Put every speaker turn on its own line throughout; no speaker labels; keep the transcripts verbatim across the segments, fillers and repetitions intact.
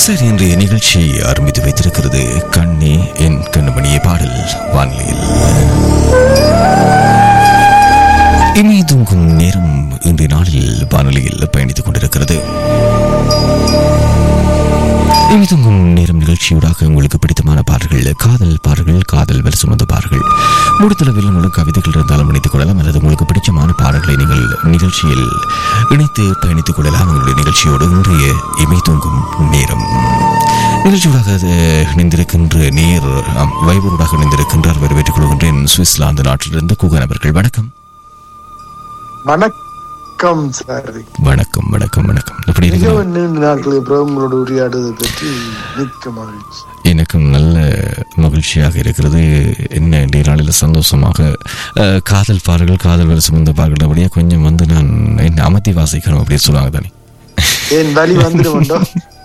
சரி, இன்றைய நிகழ்ச்சி ஆரம்பித்து வைத்திருக்கிறது கண்ணே என் கண்மணியே பாடல் வானிலையில் இமை தூங்கும் நேரம் இன்றைய நாளில் வானொலியில் பயணித்துக் கொண்டிருக்கிறது. இமை தூங்கும் நேரம் நிகழ்ச்சியூடாக உங்களுக்கு பிடித்தமான பாடல்கள், காதல் பாடல்கள், காதல் வல் சுமந்த பாடல்கள், முடித்தளவில் உள்ள கவிதைகள் இருந்தாலும் இணைத்துக் கொள்ளலாம். அல்லது உங்களுக்கு பிடிச்சமான பாடல்களை நீங்கள் நிகழ்ச்சியில் இணைத்து பயணித்துக் கொள்ளலாம். உங்களுடைய நிகழ்ச்சியோடு இன்றைய இமை தூங்கும் நேரம் நிகழ்ச்சியூடாக இணைந்திருக்கின்ற நேர் வைபரோடாக இணைந்திருக்கின்றார். வரவேற்றுக் கொள்கின்றேன் சுவிட்சர்லாந்து நாட்டிலிருந்து குகன் அவர்கள். வணக்கம்.
வணக்கம் சார்.
வணக்கம் வணக்கம் வணக்கம். எப்படி
இருக்கீங்க? நீண்ட நாட்களுக்கு அப்புறம் உங்களோட உரையாடுவதை பற்றி மிக்க மகிழ்ச்சி.
எனக்கும் நல்ல மகிழ்ச்சியாக இருக்கிறது. என்ன இன்றைய நாளில் சந்தோஷமாக காதல் பாடல்கள், காதல் வரை சுமந்த பாடல்கள் அப்படியே கொஞ்சம் வந்து நான் என்ன அமர்த்தி வாசிக்கணும் அப்படின்னு சொல்லுவாங்க தானே.
ஏன் வலி வந்துடும்?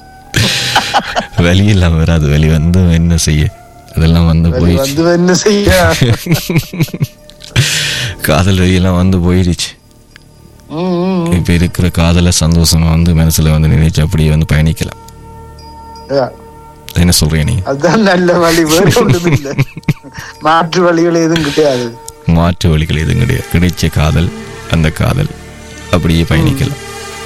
வலி இல்லாம வராது. வலி வந்து என்ன செய்ய, அதெல்லாம் வந்து போய்
என்ன செய்ய
காதல் வழியெல்லாம் வந்து போயிடுச்சு. இப்ப இருக்கிற காதல சந்தோஷமா வந்து மனசுல வந்து நினைச்சு அப்படியே வந்து பயணிக்கலாம். என்ன சொல்றீங்க நீங்க?
அதுதான் நல்ல வழி. மாற்று வழிகள் எதுவும் கிடையாது.
மாற்று வழிகள் எதுவும் கிடையாது. கிடைச்ச காதல், அந்த காதல் அப்படியே பயணிக்கலாம்.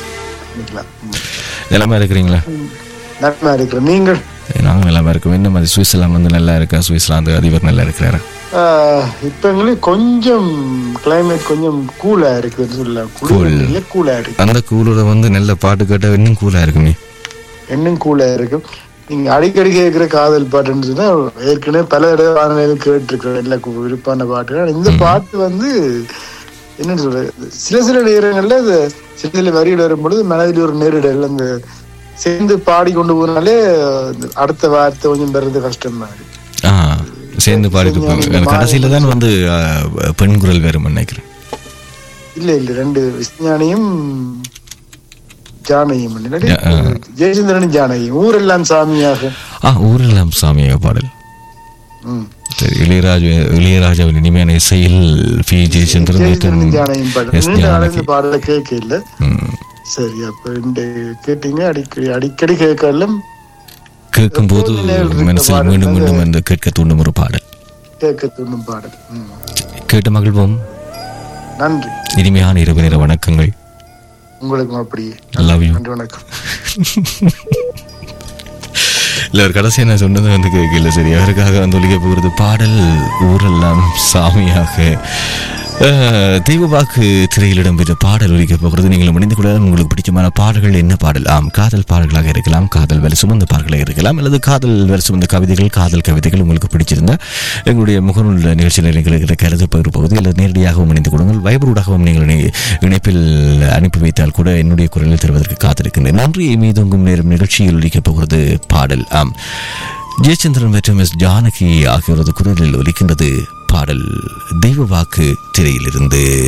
நிலமா இருக்கிறீங்களா?
நல்லா இருக்கிறேன். நீங்கள்?
நாங்க நிலமா இருக்கோம். என்ன மாதிரி சுவிட்சர்லாந்து வந்து நல்லா இருக்கா? சுவிட்சர்லாந்து அதிபர் நல்லா இருக்கிறாரா?
இப்ப எங்களுக்கு கொஞ்சம் கிளைமேட் கொஞ்சம் கூலா இருக்குன்னு சொல்லலாம். கூலா இருக்கு.
அந்த கூலோட வந்து நல்ல பாட்டு கேட்டா இன்னும் கூலா இருக்குமே.
இன்னும் கூலா இருக்கும். நீங்க அடிக்கடி கேட்கிற காதல் பாட்டுன்னு சொன்னா ஏற்கனவே பல தடவை வானிலையில் கேட்டிருக்கிறோம். எல்லா விருப்பான பாட்டு. இந்த பாட்டு வந்து என்ன சொல்றது, சில சில நேரங்கள்ல அது சில சில வரிகள் வரும்பொழுது மனதில் ஒரு நேரிடல் அந்த சேர்ந்து பாடி கொண்டு போனாலே அடுத்த வார்த்தை கொஞ்சம் பெறது கஷ்டம் தான்.
சேர்ந்து பாடிட்டு போவாங்க. கடைசியில தான் வந்து பெண் குரல் வேறு நினைக்கிறேன்.
இல்ல இல்ல ரெண்டு விஞ்ஞானியும் ஜானகியும், ஜெயச்சந்திரனும் ஜானகியும் ஊரெல்லாம் சாமியாக.
ஆ ஊரெல்லாம் சாமியாக பாடல். சரி, இளையராஜா இளையராஜாவின் இனிமையான இசையில் பி ஜெயச்சந்திரன்
ஜானகியும் பாடல கேட்க இல்ல. சரி, அப்ப ரெண்டு கேட்டீங்க. அடிக்கடி அடிக்கடி கேட்கலாம்.
கேட்கும் போது மனசில் மீண்டும் மீண்டும் அந்த கேட்க தூண்டும் ஒரு பாடல்.
கேட்க தூண்டும் பாடல்.
கேட்டு மகிழ்வோம்.
நன்றி.
இனிமையான இரவு நேர வணக்கங்கள்
உங்களுக்கும். அப்படியே நன்றி, வணக்கம்.
இல்ல ஒரு கடைசி என்ன சொன்னது வந்து கேட்கல. சரி, அவருக்காக வந்து ஒலிக்க போகிறது பாடல் ஊரெல்லாம் சாமியாக. தெய்வ வாக்கு திரையில் இடம்பெற்ற பாடல் ஒலிக்க போகிறது. நீங்கள் முடிந்து கூட உங்களுக்கு பிடிச்சமான பாடல்கள் என்ன பாடல்? ஆம், காதல் பாடல்களாக இருக்கலாம், காதல் வரை சுமந்த பாடல்களாக இருக்கலாம், அல்லது காதல் வரை சுமந்த கவிதைகள், காதல் கவிதைகள் உங்களுக்கு பிடிச்சிருந்தா எங்களுடைய முகநூல் நிகழ்ச்சியில் எங்களுக்கு கருத்து பகிர் போகுது. அல்லது நேரடியாகவும் இணைந்து கொடுங்கள். வைபரூடாகவும் நீங்கள் இணைப்பில் அனுப்பி வைத்தால் கூட என்னுடைய குரலில் தருவதற்கு காத்திருக்கின்றேன். நன்றி. மீதொங்கும் நேரம் நிகழ்ச்சியில் ஒலிக்க போகிறது பாடல். ஆம், ஜெயச்சந்திரன் மற்றும் எஸ் ஜானகி ஆகியோரது குரலில் ஒலிக்கின்றது பாடல் தெய்வ வாக்கு திரையிலிருந்து.